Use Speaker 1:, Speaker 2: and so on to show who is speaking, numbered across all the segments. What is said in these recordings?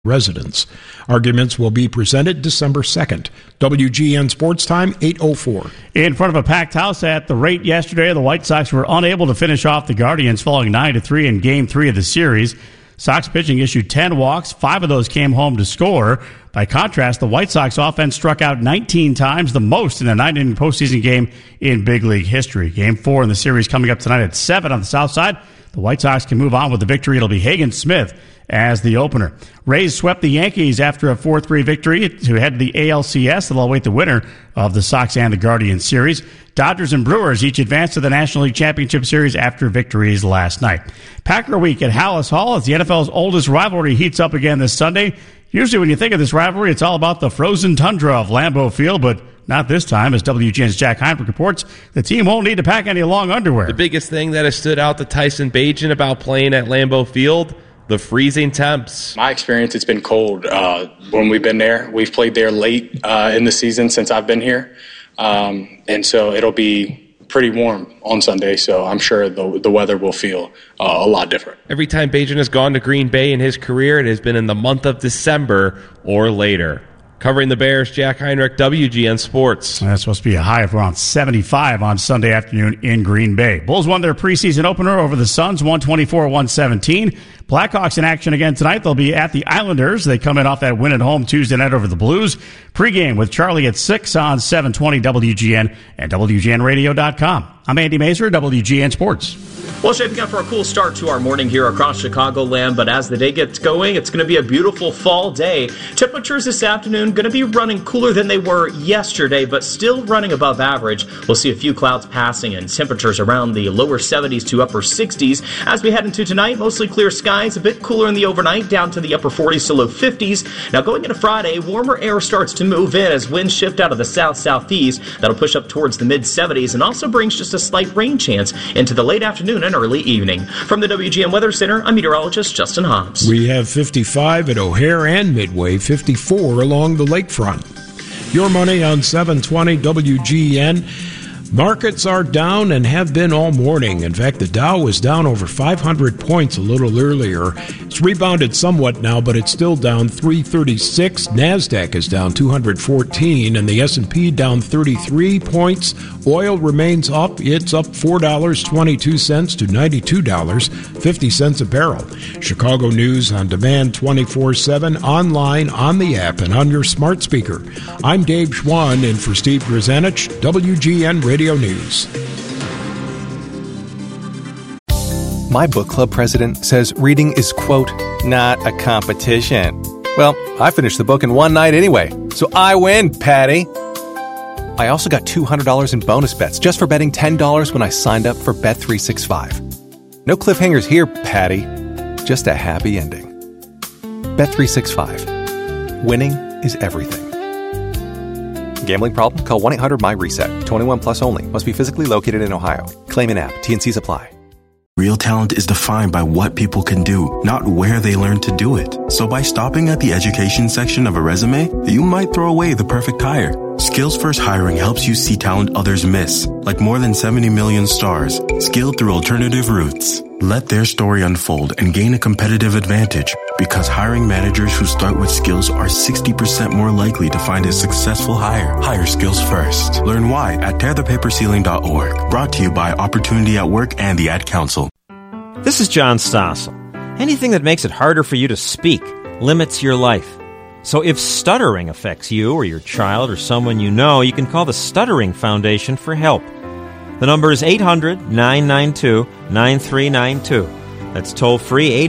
Speaker 1: residents. Arguments will be presented December 2nd. WGN Sports Time, 8:04.
Speaker 2: In front of a packed house at the rate yesterday, the White Sox were unable to finish off the Guardians, falling 9-3 in Game 3 of the series. Sox pitching issued 10 walks. 5 of those came home to score. By contrast, the White Sox offense struck out 19 times, the most in a 9-inning postseason game in big league history. Game 4 in the series coming up tonight at 7 on the south side. The White Sox can move on with the victory. It'll be Hagen Smith as the opener. Rays swept the Yankees after a 4-3 victory to head to the ALCS. They'll await the winner of the Sox and the Guardians series. Dodgers and Brewers each advanced to the National League Championship Series after victories last night. Packer Week at Hallis Hall as the NFL's oldest rivalry heats up again this Sunday. Usually when you think of this rivalry, it's all about the frozen tundra of Lambeau Field, but not this time. As WGN's Jack Heinrich reports, the team won't need to pack any long underwear.
Speaker 3: The biggest thing that has stood out to Tyson Bagent about playing at Lambeau Field, the freezing temps.
Speaker 4: My experience, it's been cold when we've been there. We've played there late in the season since I've been here. And so it'll be pretty warm on Sunday, so I'm sure the weather will feel a lot different.
Speaker 3: Every time Bagent has gone to Green Bay in his career, it has been in the month of December or later. Covering the Bears, Jack Heinrich, WGN Sports.
Speaker 2: That's supposed to be a high of around 75 on Sunday afternoon in Green Bay. Bulls won their preseason opener over the Suns, 124-117. Blackhawks in action again tonight. They'll be at the Islanders. They come in off that win at home Tuesday night over the Blues. Pre-game with Charlie at 6 on 720 WGN and WGNradio.com. I'm Andy Mazer, WGN Sports.
Speaker 5: Well, shaping up for a cool start to our morning here across Chicagoland, but as the day gets going, it's going to be a beautiful fall day. Temperatures this afternoon going to be running cooler than they were yesterday, but still running above average. We'll see a few clouds passing and temperatures around the lower 70s to upper 60s. As we head into tonight, mostly clear skies, a bit cooler in the overnight, down to the upper 40s to low 50s. Now going into Friday, warmer air starts to move in as winds shift out of the south-southeast. That'll push up towards the mid-70s and also brings just a slight rain chance into the late afternoon and early evening. From the WGN Weather Center, I'm meteorologist Justin Hobbs.
Speaker 1: We have 55 at O'Hare and Midway, 54 along the lakefront. Your money on 720 WGN. Markets are down and have been all morning. In fact, the Dow was down over 500 points a little earlier. It's rebounded somewhat now, but it's still down 336. NASDAQ is down 214, and the S&P down 33 points. Oil remains up. It's up $4.22 to $92.50 a barrel. Chicago News on demand 24/7, online, on the app, and on your smart speaker. I'm Dave Schwann, in for Steve Grzanich, WGN Radio News.
Speaker 6: My book club president says reading is, quote, not a competition. Well, I finished the book in one night anyway, so I win, Patty. I also got $200 in bonus bets just for betting $10 when I signed up for Bet365. No cliffhangers here, Patty. Just a happy ending. Bet365. Winning is everything. Gambling problem? Call 1-800-MY-RESET. 21 plus only. Must be physically located in Ohio. Claim in app. T&Cs apply.
Speaker 7: Real talent is defined by what people can do, not where they learn to do it. So by stopping at the education section of a resume, you might throw away the perfect hire. Skills First Hiring helps you see talent others miss, like more than 70 million stars, skilled through alternative routes. Let their story unfold and gain a competitive advantage, because hiring managers who start with skills are 60% more likely to find a successful hire. Hire skills first. Learn why at tearthepaperceiling.org. Brought to you by Opportunity at Work and the Ad Council.
Speaker 8: This is John Stossel. Anything that makes it harder for you to speak limits your life. So if stuttering affects you or your child or someone you know, you can call the Stuttering Foundation for help. The number is 800-992-9392. That's toll-free,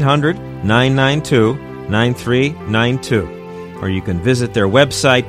Speaker 8: 800-992-9392. Or you can visit their website,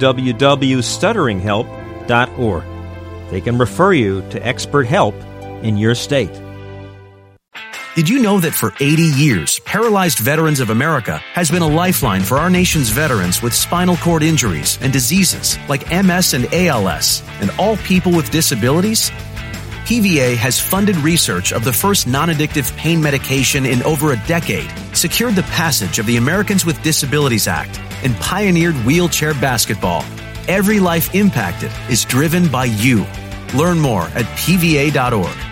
Speaker 8: www.stutteringhelp.org. They can refer you to expert help in your state.
Speaker 9: Did you know that for 80 years, Paralyzed Veterans of America has been a lifeline for our nation's veterans with spinal cord injuries and diseases like MS and ALS, and all people with disabilities? PVA has funded research of the first non-addictive pain medication in over a decade, secured the passage of the Americans with Disabilities Act, and pioneered wheelchair basketball. Every life impacted is driven by you. Learn more at PVA.org.